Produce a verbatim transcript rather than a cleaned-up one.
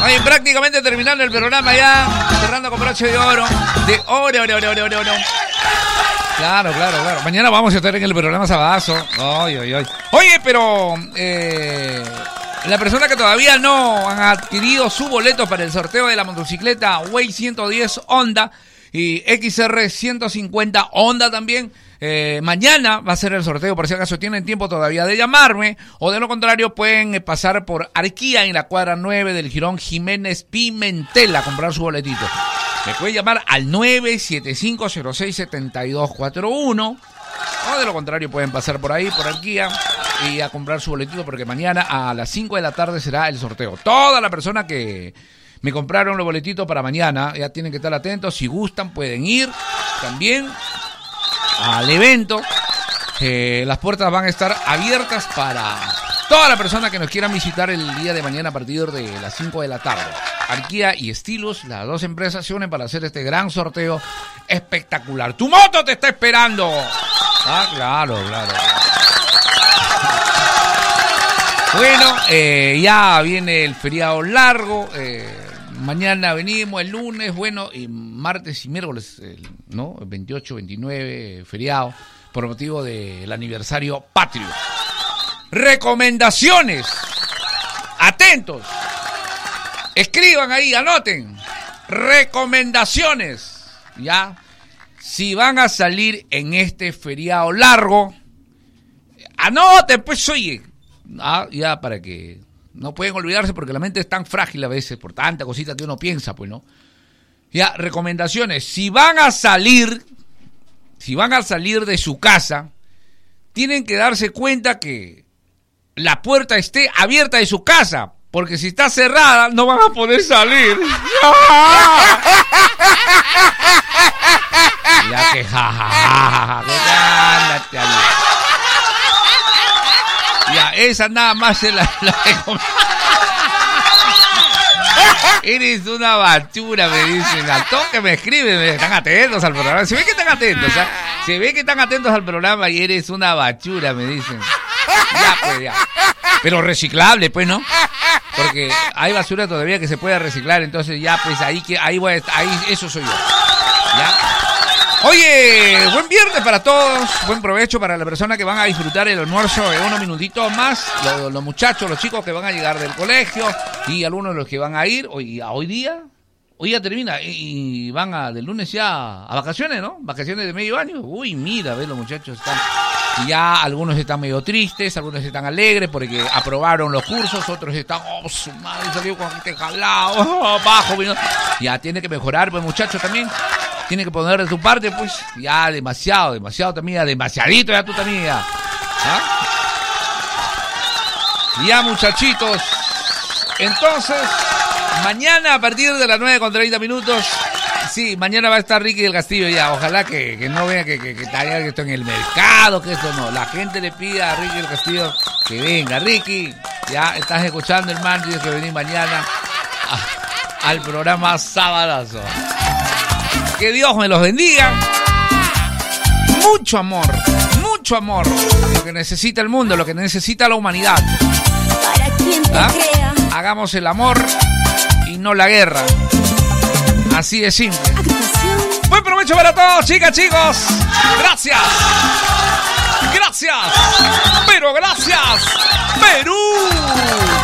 Oye, prácticamente terminando el programa ya, cerrando con broche de oro. De oro, oro, oro, oro, oro, oro. Claro, claro, claro. Mañana vamos a estar en el programa Sabadazo. Ay, ay, ay. Oye, pero eh, la persona que todavía no han adquirido su boleto para el sorteo de la motocicleta Way ciento diez Honda y X R ciento cincuenta Honda también, eh, mañana va a ser el sorteo, por si acaso tienen tiempo todavía de llamarme, o de lo contrario pueden eh, pasar por Arquía en la cuadra nueve del Jirón Jiménez Pimentel a comprar su boletito. Me puede llamar al nueve siete cinco cero seis siete dos cuatro uno, o de lo contrario pueden pasar por ahí, por Arquía, y a comprar su boletito, porque mañana a las cinco de la tarde será el sorteo. Toda la persona que me compraron los boletitos para mañana, ya tienen que estar atentos. Si gustan, pueden ir también al evento. Eh, las puertas van a estar abiertas para toda la persona que nos quieran visitar el día de mañana a partir de las cinco de la tarde. Arquía y Stilus, las dos empresas se unen para hacer este gran sorteo espectacular. ¡Tu moto te está esperando! Ah, claro, claro. Bueno, eh, ya viene el feriado largo. Eh, mañana venimos, el lunes, bueno, y martes y miércoles, el, ¿no? veintiocho, veintinueve, feriado, por motivo del aniversario patrio. Recomendaciones. Atentos. Escriban ahí, anoten. Recomendaciones. Ya. Si van a salir en este feriado largo, anoten, pues, oye. Ah, ya, para que no pueden olvidarse, porque la mente es tan frágil a veces por tanta cosita que uno piensa, pues, ¿no? Ya, recomendaciones. Si van a salir, si van a salir de su casa, tienen que darse cuenta que la puerta esté abierta de su casa, porque si está cerrada no van a poder salir. Ya que jajaja, ándate ahí. Ya, esa nada más es la, la Eres una basura, me dicen. Al toque me escriben, me están atentos al programa. Se ve que están atentos, ¿eh? Se ve que están atentos al programa y eres una basura, me dicen. Ya, pues, ya. Pero reciclable, pues, ¿no? Porque hay basura todavía que se puede reciclar, entonces ya, pues, ahí que ahí voy a estar, ahí, eso soy yo. ¿Ya? Oye, buen viernes para todos, buen provecho para la persona que van a disfrutar el almuerzo de unos minutitos más, los, los muchachos, los chicos que van a llegar del colegio y algunos de los que van a ir hoy, hoy día, hoy ya termina y van a, del lunes ya a vacaciones, ¿no? Vacaciones de medio año. Uy, mira, ves, los muchachos están, y ya algunos están medio tristes, algunos están alegres porque aprobaron los cursos, otros están, oh, su madre salió con este jalado, oh, bajo, vino. Ya tiene que mejorar, pues, muchachos, también. Tiene que poner de tu parte, pues, ya demasiado, demasiado también, ya demasiadito ya tú también, ya. ¿Ah? Ya, muchachitos. Entonces, mañana a partir de las nueve con treinta minutos, sí, mañana va a estar Ricky del Castillo ya. Ojalá que, que no vea que, que, que, que esto en el mercado, que esto no. La gente le pide a Ricky del Castillo que venga. Ricky, ya estás escuchando, hermano, tienes que venir mañana a, al programa Sabadazo. Que Dios me los bendiga. Mucho amor, mucho amor. Lo que necesita el mundo, lo que necesita la humanidad. Para quien te ¿Ah? crea. Hagamos el amor y no la guerra. Así de simple. Agrupación. Buen provecho para todos, chicas, chicos. Gracias. Gracias. Pero gracias. Perú.